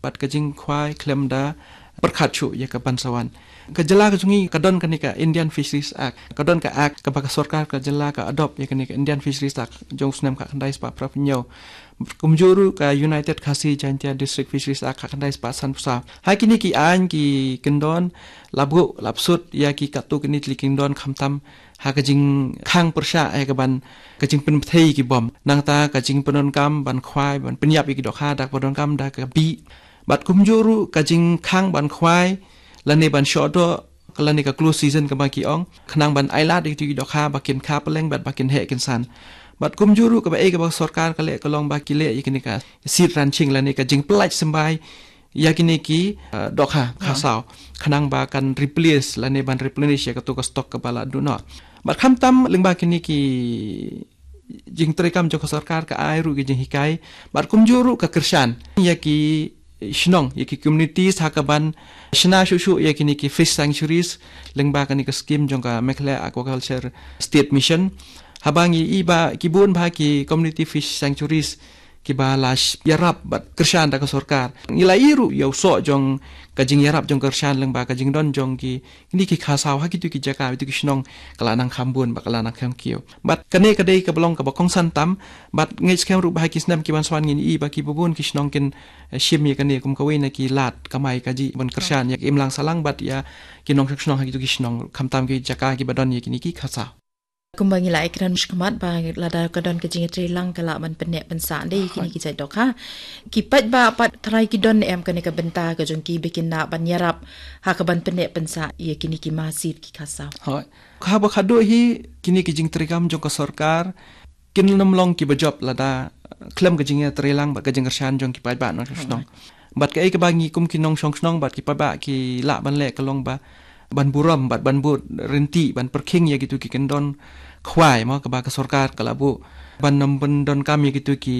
bat kajing khwai klem da perkhachu ya ka bansawan ka jala ka sungi kadon ka ni ka Indian Fisheries Act kadon ka act ka baka sarkar ka jala ka adopt ya ka ni ka Indian Fisheries Act jong snem ka kandai spa prapnyo kumjuru ka United Khasi Jaintia District Fisheries Act ka kandai spa san pusa ha kini ki an ki kendon labu lapsut ya ki katu kini tli kendon khamtam ha kajing khang persha ai ka ban kajing pen thei ki bom nang ta kajing penon kam ban khwai ban penyap ki dok ha dak penon kam dak ka bi bat kumjuru kajing khang ban khwai lani ban shodo kalani ka close season ka baki ong khnang ban aila dik ki dok ha bakin kha peleng bat bakin he kin san bat kumjuru ka ba e ka ba sarkar ka le ka long ba ki le ikini ka seed ranching lani ka jing plach sembai yakini ki dok ha khasau khnang ba kan replace lani ban replenish ya ka to ka stock ka bala du no bat kham tam leng ba kini ki jing trekam jok sarkar ka ai ru ki jing hikai bat kumjuru ka kirshan yaki shnong yaki communities hakaban shna shushu yakini ki fish sanctuaries lengba kani ka scheme jongka Mekhle Aquaculture State Mission habangi iba kibun ba ki community fish sanctuaries ki ba lash yarap bat kershan da ka sarkar ngila iru yaw so jong kajing yarap jong kershan lengba kajing don jong ki ni ki khasaw ha ki tu ki jaka tu ki shnong kala nang khambun ba kala nang kham kiyo bat kane kadai ka belong ka ba kong san tam bat ngai skem ru ba ki snam ki ban swan ngin i ba ki bubun ki shnong kin shim ye kane kum kawai na ki lat kamai kaji ban kershan yak imlang salang bat ya ki nong shnong ha ki tu ki shnong khamtam ki jaka ki badon ye ki ni ki khasaw kumbangi la ikran mushkamat ba lada kadon ke jinge trilang kala man penek pensa dei kini ki jai dok ha ki pat ba pat trai ki don em kane ka benta ka jong ki bikin na ban yarap ha ka ban penek pensa ye kini ki masir ki khasau ha kha ba khado hi kini ki jing trikam jong ka sarkar kin nam long ki ba job lada klem ka jinge trilang ba ka jing kershan jong ki pat ba no shnong bat ka e ka bangi kum ki nong shong shnong bat ki pa ba ki la ban le ka long ba ban buram bat ban but renti ban perking ya gitu ki kendon khwai ma ka ba ka sarkar kala bu ban nam ban don kam ya gitu ki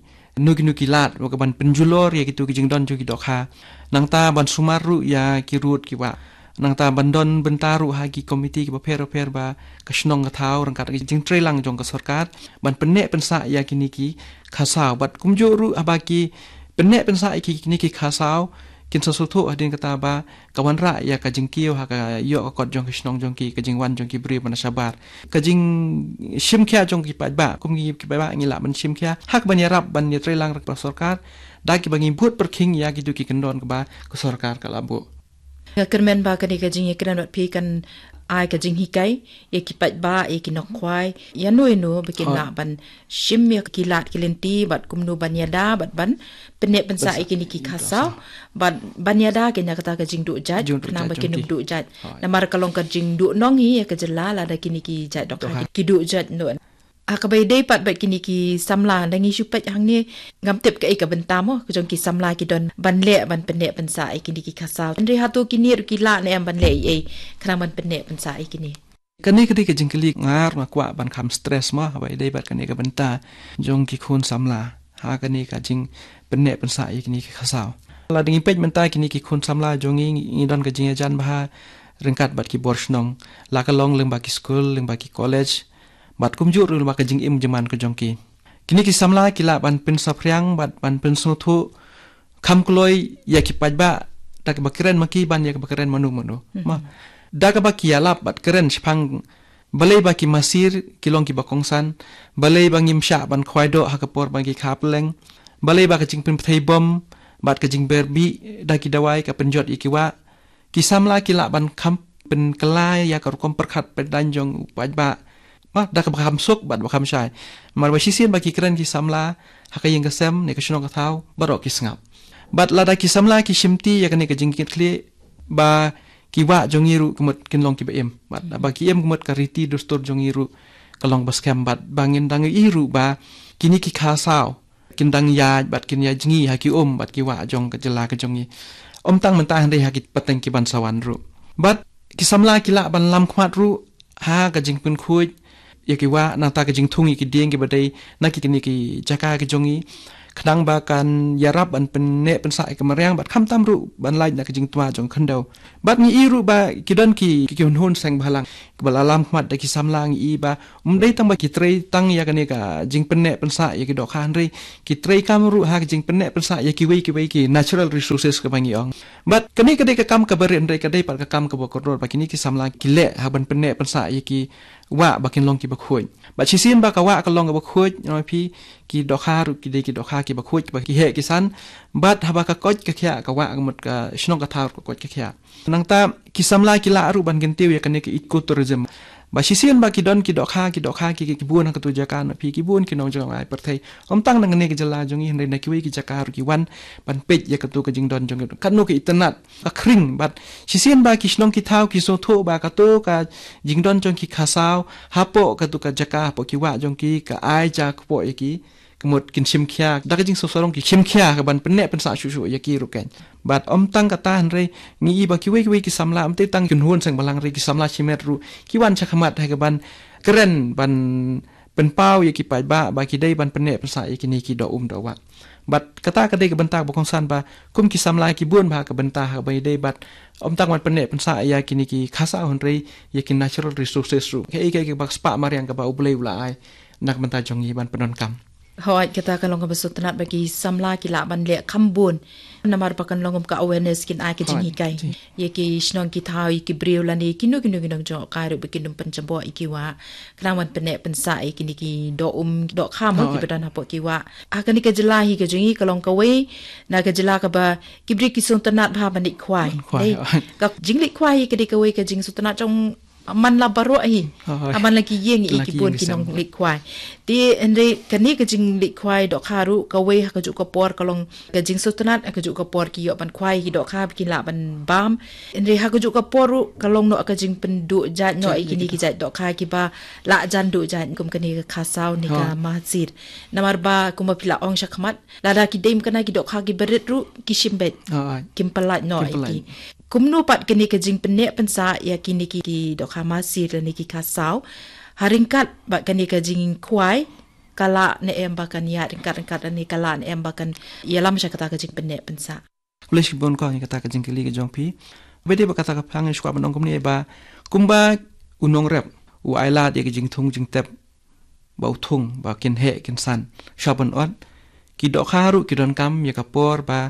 nuki lat ka ban penjulor ya gitu ki jingdon ju ki dokha nang ta ban sumaru ya ki rut ki wa nang ta ban don bentaru ha ki komiti ki ba per ba ka shnong ka thau rang ka jing trelang jong ka sarkar ban penek pensa ya kini ki khasau bat kumjuru abaki penek pensa ki kini ki khasau kin sasutu adin kata ba kawan ra ya kajing kiyo ha ka yo ka kot jong kishnong jong ki kajing wan jong ki bri mana sabar kajing shim kya jong ki ba kum ki ba ngila ban shim kya hak ban yarap ban yatrelang rak sarkar da ki bangi but perking ya ki du ki kendon ka ba ku sarkar ka labu kermen ba kani kajing ye kran pi kan ai kajing hikai ye ki pat ba ye ki nok khwai ya no bikin na ban shim ya ki lat ki lenti bat kumnu ban yada bat ban penek pensa ikini ki khasau bat ban yada ke nya kata kajing du jat na ba kinum du jat namar kalong kajing du nong hi ya kajela la da kini ki jat dok ki du jat no akabai dei pat bat kini ki samla dangi supat hang ni ngam tep ka ka bentam mo jong ki samla ki don ban le ban penek pensa ikini ki khasau ndri hatu kini ru ki la ne am ban le e khana ban penek pensa ikini kani kadi ka jingkali ngar ma kwa ban kham stress ma abai dei bat kani ka benta jong ki khun samla ha kani ka jing penek pensa ikini ki khasau la dingi pej menta kini ki khun samla jongi ngi don ka jing jan ba rengkat bat ki borsnong la ka long leng ba ki school leng ba ki college bat kumjur ru ba ka jing im jaman ka jongki kini ki samla kila ban pen saphriang bat ban pen snuthu kham kloi ya ki pajba tak ba keren maki ban ya ka keren manu ma da ka ba ki alap bat keren chpang balai ba ki masir kilong ki ba kongsan balai ba ngim sha ban khwaido ha ka por ba ki khapleng balai ba ka jing pen thai bom bat ka jing berbi da ki dawai ka penjot ikiwa ki samla kila ban kham pen kelai ya ka kom perkhat pedan jong pajba ma da ka bakam sok bat bakam shai mar ba shisien ba ki kren ki samla hakayeng ka sem ne ka shno ka thau barok ki sngap bat la da ki samla ki shimti ya ka ne ka jingkit kle ba ki wa jongiru kumut kinlong ki ba em bat ba ki em kumut ka riti dostor jongiru kalong bas kem bat bangin dang iru ba kini ki khasau kin dang ya bat kin ya jingi ha ki bat ki wa jong ka jela ka jongi tang mentah dei ha ki pateng ki ban sawan ru bat ki samla ki la ban lam khwat ru ha ka jingpun khuj ya ki wa na ta ka jing thungi ki deng ki badai na ki ni ki jaka ki jongi khang ba kan yarab ban pen ne pen sa ke mariang bat kham tam ru ban lai na ke jing twa jong khandau bat ngi i ru ba ki don ki hun sang bhalang balalam khmat da ki samlang i ba dei tang ba ki trei tang ya ka ne ka jing pen ne pen sa ya ki do khan ri ki trei kam ru ha jing pen ne pen sa ya ki wei ki natural resources ka bangi ong bat kani ka dei ka kam ka beren dei ka dei par ka kam ka bo koror ba kini ki samlang ki le ha ban pen ne pen sa ya ki wa bakin long ki ba khoi ba chi sin ba ka wa ka long ka ba khoi no phi ki do kha ru ki dei ki do kha ki ba khoi ba ki he ki san bat ha ba ka koj ka khya ka wa ka mut ka shnong ka thar ko koj ka khya nang ta ki samla ki la ru ban gen tiu ya kan ki ecotourism ba sisian ba ki don ki do kha ki buan ka tu jaka na phi ki buan ki nong jong ai per thai om tang nang ne ki jala jong hi na ki wi ki jaka ru ki wan ban pej ya ka tu ka jing don jong kan no ki itanat ka khring bat sisian ba ki shnong ki thau ki so tho ba ka to ka jing don jong ki khasau hapo ka tu ka jaka po ki wa jong ki ka ai ja po ki kemut kin sim khia da ka jing so sorong ki sim khia ka ban penne pen sa shu ya ki ru ken bat om tang ka ta han re ngi ba ki we ki samla am te tang kun hun sang balang re ki samla chimet ru ki wan cha khamat ha ka ban kren ban pen pau ya ki pai ba ki dei ban penne pen sa ya ki ni ki do do wa bat kata ka dei ka banta ba kong san ba kum ki samla ki buan ba ka banta ha bai dei bat om tang wan penne pen sa ya ki ni ki khasa hun re ya ki natural resources ru ke ba spa mariang ka ba ublei ula ai nak banta jong yi ban penon kam Hoi kita kan longom besutanat bagi samla kila ban le kambun namar pakan longom ka awareness kin ai ke jingi kai ye ki snong ki thau ki breu lani kinu jo ka ru bikin dum pencambo ikiwa krawan pene pensa ikini ki do kham ki badan hapo kiwa akani ke jelahi ke jingi kalong ka we na ke jela ka ba kibri ki suntanat bha banik khwai ka jingli khwai ke de ka we ke jing suntanat trong man la baro hi aman lagi yeng iki pun kinong likwai ti endre kani ka jing likwai dok haru ka we ka ju ka por kalong ka jing sutanat ka ju ka por ki yo ban kwai hi dok ha kin la ban bam endre ha ka ju ka poru kalong no ka jing pendu jat no iki ni ki jat dok ha ki ba la jan du jat kum kani ka khasau ni ka masjid namar ba kum pila ong shakmat la da ki dem kana ki dok ha ki berit ru ki shimbet kim palat no iki kumnu pat kini ke jing penne pensa ya kini ki dok hamasi dan ki kasau haringkat ba kini ke jing kwai kala ne embakan ya ringkat ni kala ne embakan ya lam sya kata ke jing penne pensa boleh bon ko ni kata ke jing kili ke jong pi bede ba kata ka phang skwa banong kumni ba kumba unong rep u aila de ke jing thung jing tep ba thung ba kin he kin san shaban on ki dok haru ki don kam ya kapor ba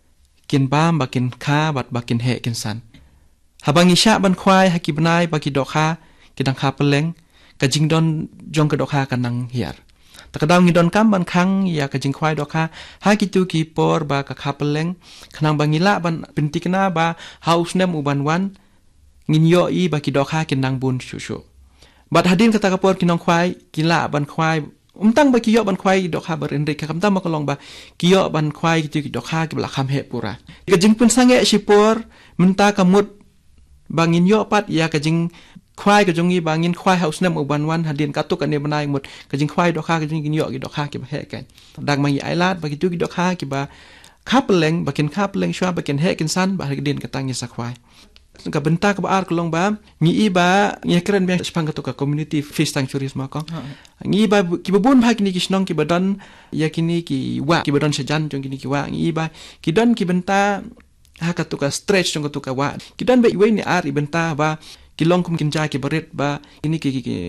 kin bam bakin kha bat bakin he kin san habangi sha ban khwai haki banai baki dokha kidang kha peleng ka jingdon jong ka dokha kanang hiar takadaw ngi don kam ban khang ya ka jing khwai dokha haki tu ki por ba ka kha peleng khanang bangila ban pintikna ba house nem uban wan ngin yo i baki dokha kinang bun shu bat hadin kata ka por kinong khwai kila ban khwai tang ba kiyo ban khwai dok ha bar ende ka kamta makolong ba kiyo ban khwai ki dok ha ki bla kham he pura ka jing pun sange sipor menta kamut bangin yo pat ya ka jing khwai ka jongi bangin khwai house nem uban wan hadin ka to ka ne banai mut ka jing khwai dok ha ka jing yo ki dok ha ki ba he kan dang mangi ailat ba ki tu ki dok ha ki ba khapeleng bakin khapeleng shwa bakin he kin san ba hadin ka tangi sa khwai ka benta ka baar kolong ba ngi iba ngi keren biang sepang ka to ka community fish sanctuaries ma ko ngi iba ki babun ba kini ki snong ki badan ya kini ki wa ki badan sejan jong kini ki wa ngi iba ki don ki benta ha ka to ka stretch jong ka to ka wa ki don ba iwe ni ar ibenta ba ki long kum kin ja ki baret ba kini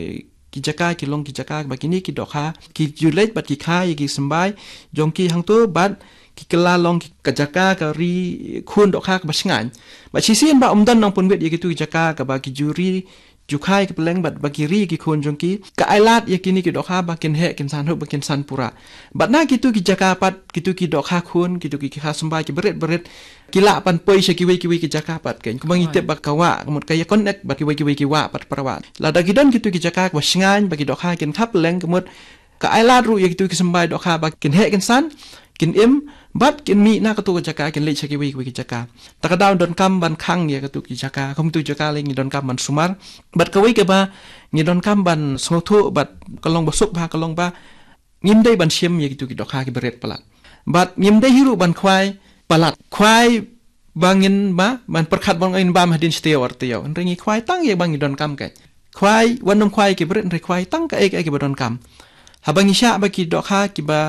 ki jaka ki long ki jaka ba kini ki dokha ki julet bat ki khai ki sambai jong ki hang to bat ki kala long ki kajaka ka ri khun dokha ka basingan ba chisian ba umdan nang pun wet ye ki tu jaka ka ba ki juri jukhai ki peleng bat ba ki ri ki khun jong ki ka ailat ye kini ki dokha ba kin he kin san ho ba kin san pura bat na ki tu ki jaka pat ki tu ki dokha khun ki tu ki kha sambai ki beret kila pan poi se ki we ki jaka pat ken kumang itep ba kawa kamut kaya connect ba ki we ki wa pat parawa la da gidon ki tu ki jaka ba singan ba ki dokha kin khap peleng kamut ka ailat ru ye ki tu ki sambai dokha ba kin he kin san kin im bat kin mi na ka tu jaka kin le chaki we ki jaka takadaw don kam ban khang ye ka tu ki jaka kom tu jaka le ngi don kam ban sumar bat ka we ke ba ngi don kam ban snotho bat kalong basuk ba kalong ba ngim dei ban sim ye ki tu ki dokha ki beret palat bat ngim dei hiru ban khwai palat khwai bangin ba ban perkhat bang in bam hadin stewar tiyo ngi khwai tang ye bang ngi don kam ke khwai wanom khwai ki beret ngi khwai tang ka ek ki don kam habangi sha ba ki dokha ki ba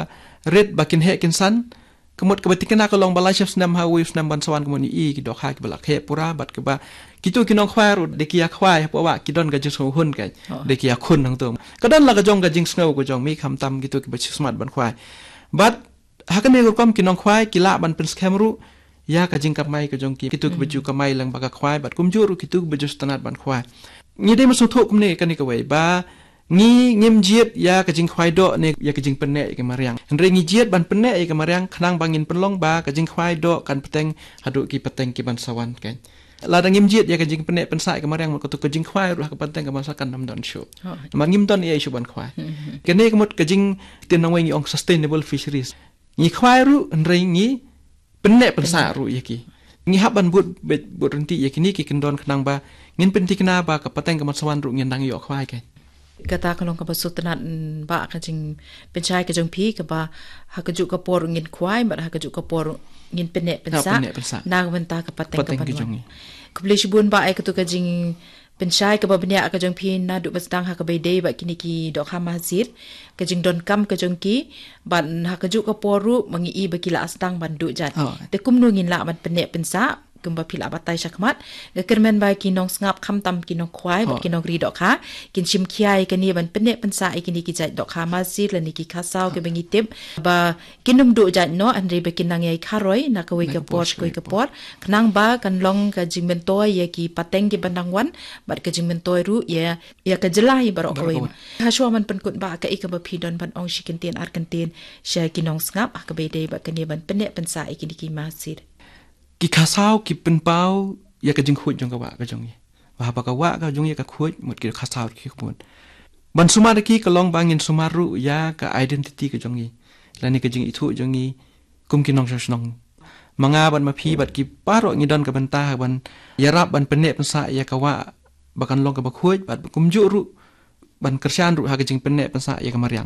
red bakin he kinsan kemut kebetikan aku long balai chef senam hawi senam bansawan kemuni I ki dok ha ki balak he pura bat ke ba kitu kinong khwai ru de ki khwai pawa kidon ga jso hun kai de ki khun nang tu kadan la ga jong ga jing snow ko jong mi kham tam gitu ki ba smart ban khwai bat hakane ko kom kinong khwai kila ban pen scam ru ya ka jing kap mai ka jong ki kitu ki baju ka mai lang ba ka khwai bat kum juru kitu baju stanat ban khwai ni de ma so thok ne kan ni ka wei ba ngi ngim jiet ya ka jing khwai do ne ya ka jing penne ke mariang re ngi jiet ban penne ke mariang khnang bangin penlong ba ka jing khwai do kan peteng hadu ki peteng ki ban sawan kan la da ngim jiet ya ka jing penne pensa ke mariang ko to ka jing khwai ru ka peteng ka ban sakan nam don shu man ngim don ye shu ban khwai ke ne kemut ka jing tin nang ngi ong sustainable fisheries ngi khwai ru re ngi penne pensa ru ye ki ngi haban but renti ye ki ni ki kendon khnang ba ngin penti kena ba ka peteng ka ban sawan ru ngin dang yo khwai kan kata kalong ka basutanat ba ka jing pencai ka jong pi ka ba ha ka ju ka por ngin khwai ba ha ka ju ka por ngin penne pensa na benta ka pateng ka panwan ku blish bun ba ai ka tu ka jing pencai ka ba benya ka jong pi na du bastang ha ka be dei ba kini ki dok ha masjid ka jing don kam ka jong ki ban ha ka ju ka poru mangi I ba kila astang ban du jat te kum nu ngin la ban penne pensa kumba pila batai sakmat ga kermen ba kinong ngap kham tam kinong khwai ba kinong ri dok ha kin chim khiai ka ni ban penne pensa I kini ki jat dok ha masjid la ni ki khasau ke bengi tip ba kinum du jat no andre ba kinang yai kharoi na ka we ka por knang ba kan long ka jingmen toy ye ki pateng ki bandang wan bat ka jingmen toy ru ya ka jelai barok ka we ha shwa man pen kun ba ka I ka ba pidon ban ong shikintin arkantin sha kinong ngap ka be dei ba ka ni ban penne pensa I kini ki masjid ki khasau ki penpau ya ka jing khut jong ka wa ka jong ye wa ba ka wa ka jong ye ka khut mut ki khasau ki khut ban sumar ki ka long bangin sumaru ya ka identity ka jong ye lani ka jing ithu jong ye kum ki nong snong manga ban ma phi bat ki paro ngi don ka banta ban ya rap ban penne pensa ya ka wa bakan long ka ba khut bat kum ju ru ban kershan ru ha ka jing penne pensa ya ka mariang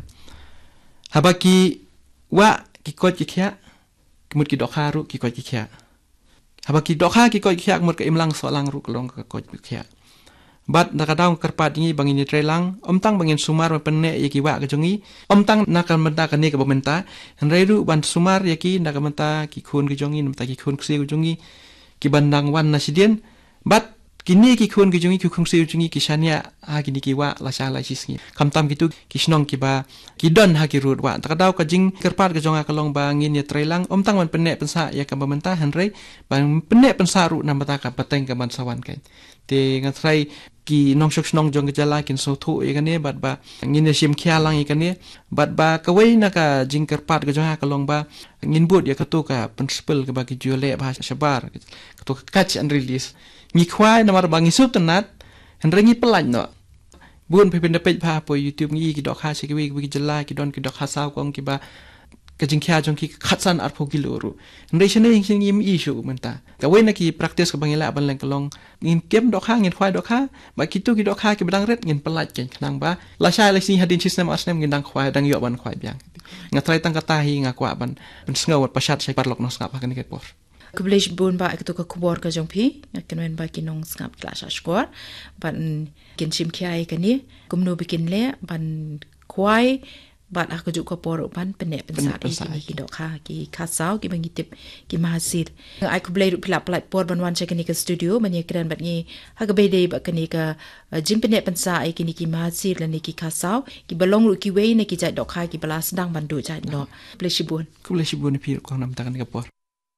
habaki wa ki kot ki khya mut ki dok ha ru ki kot ki khya habaki dokha ki ko khyak mur ka imlang solang ru klong ka ko khyak bat nakadaw karpat ngi bangin ni trelang omtang bangin sumar penne yaki wa ka jongi omtang nakal menta ka ni ka bomenta henredu ban sumar yaki nakamenta ki khun ki jongi namta ki khun kse ki jongi ki bandang wan nasidien bat kini ki khun ki jongi ki khun kse ki jongi ki shania ha kini ki wa la sha la sisngi kamtam kitu ki snong ki ba ki don ha ki rut wa nakadaw ka jing karpat ka jonga kalong bangin ni trelang omtang man penne pensa ya ka bomenta henre ban penne pensa ru namata ka pateng ka ban sawan kai te ngatrai ki nong shok nong jong jala kin so thu e kane bat ba ngin sim khya lang e kane bat ba ka wei na ka jingker pat ka jong ha ka long ba ngin bud ya ka to ka principle ka ba ki jule ba shabar ka to catch and release ngi khwai na mar bangi sup tanat hen rengi pelan no bun pe pen pe pa po youtube ngi ki dok ha se ki wi ki jala ki don ki dok ha saw kong ki ba ka jing khya jong ki khatsan ar pho ki loru ndai chene ing yim issue menta ka wei na ki practice ka bangila ban lang kalong ngin kem dok ha ngin khwai dok ha ba ki tu ki dok ha ki badang ret ngin pelat ken khnang ba la sha la si hadin system asnem ngin dang khwai dang yo ban khwai byang ngatrai tang kata hi nga kwa ban ngawat pasat sai parlok no skap ha kan ke por kublish bun ba ek to ka kubor ka jong pi kenwen ba kinong skap class skor ban kin chim khai ka ni kumno bikin le ban khwai bat aku juga por ban penne pensat ki dok ha ki khasau ki bangitip ki mahasir ai ku blai pila plat por ban wan check ni ka studio ban ye kran bat ni ha ka be dei ba kani ka jim penne pensa ai ki ni ki mahasir la ni ki khasau ki balong ru ki wei ni ki jai dok ha ki bala sedang ban du jai no bleshibun ku bleshibun pi ko nam takan ka por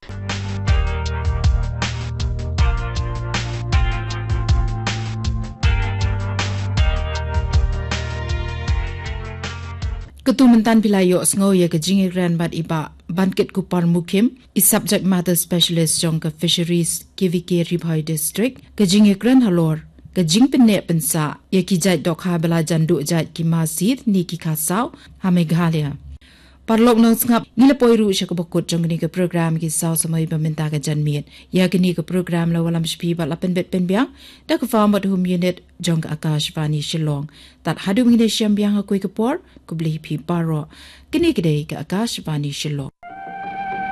Ketumentan Pilayo Sngo ya ke jingi gran bat iba banket kupar mukim is subject matter specialist jong ka fisheries KVK Ribhoi district ke jingi gran halor ke jing penne pensa ya ki jai dok ha bela jandu jai ki masjid ni ki khasau ha Meghalaya parlok nang ngap ni le poiru sha ka bokut jong ni ka program ki saw samai ba menta ka janmiet ya ke ni ka program la walam shpi ba la pen bet pen biang da ka farm hum unit jong Akashvani Shillong tat hadu ngi de sham biang ha koi ka por ku bli pi paro kini ke de ka Akashvani Shillong